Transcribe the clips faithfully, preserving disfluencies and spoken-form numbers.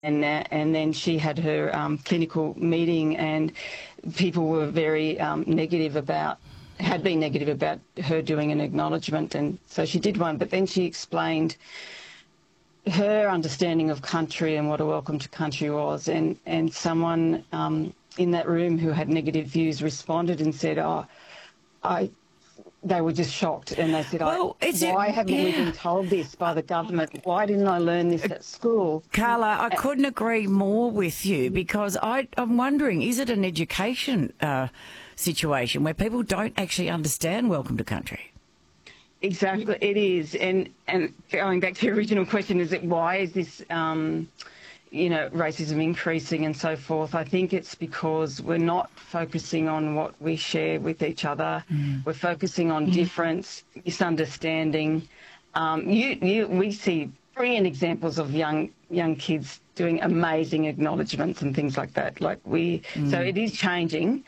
and uh, and then she had her um, clinical meeting, and people were very um, negative about, had been negative about her doing an acknowledgement, and so she did one. But then she explained her understanding of country and what a welcome to country was, and and someone um, in that room who had negative views responded and said, "Oh, I." They were just shocked, and they said, well, I, why it, haven't yeah. we been told this by the government? Why didn't I learn this at school?" Carla, I couldn't agree more with you, because I, I'm wondering, is it an education uh, situation where people don't actually understand welcome to country? Exactly, it is. And, and going back to your original question, is it why is this... Um, you know, racism increasing and so forth? I think it's because we're not focusing on what we share with each other. Mm. We're focusing on mm. difference, misunderstanding. Um, you, you, we see brilliant examples of young young kids doing amazing acknowledgements and things like that. Like we, mm. so it is changing,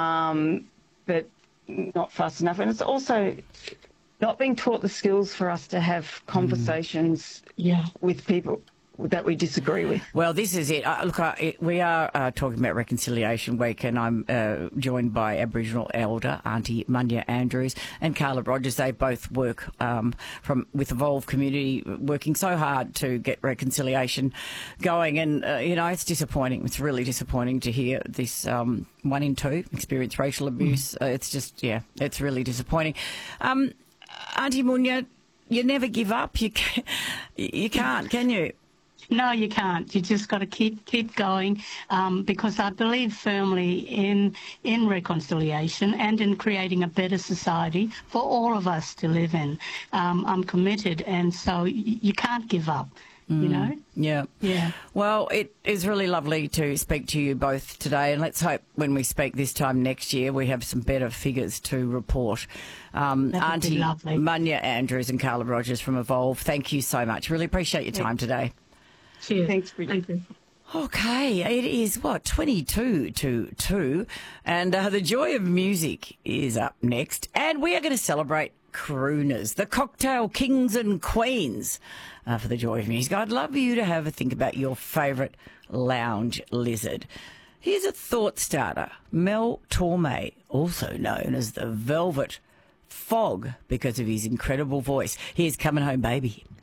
um, but not fast enough. And it's also not being taught the skills for us to have conversations mm. yeah. with people that we disagree with. Well, this is it. Uh, look, uh, it, we are uh, talking about Reconciliation Week, and I'm uh, joined by Aboriginal elder Auntie Munya Andrews and Carla Rogers. They both work um, from with Evolve Community, working so hard to get reconciliation going. And, uh, you know, it's disappointing. It's really disappointing to hear this um, one in two experience racial abuse. Mm. Uh, it's just, yeah, it's really disappointing. Um, Auntie Munya, you never give up. You can't, you can't, can you? No, you can't. You just got to keep keep going, um, because I believe firmly in in reconciliation and in creating a better society for all of us to live in. Um, I'm committed, and so y- you can't give up. Mm, you know? Yeah. Yeah. Well, it is really lovely to speak to you both today, and let's hope when we speak this time next year we have some better figures to report. Um, Auntie Munya Andrews and Carla Rogers from Evolve, thank you so much. Really appreciate your time today. Cheers. Thanks, Bridget. Thank you. Okay, it is, what, twenty-two to two, and uh, the joy of music is up next, and we are going to celebrate crooners, the cocktail kings and queens uh, for the joy of music. I'd love you to have a think about your favourite lounge lizard. Here's a thought starter. Mel Torme, also known as the Velvet Fog because of his incredible voice. Here's Coming Home Baby.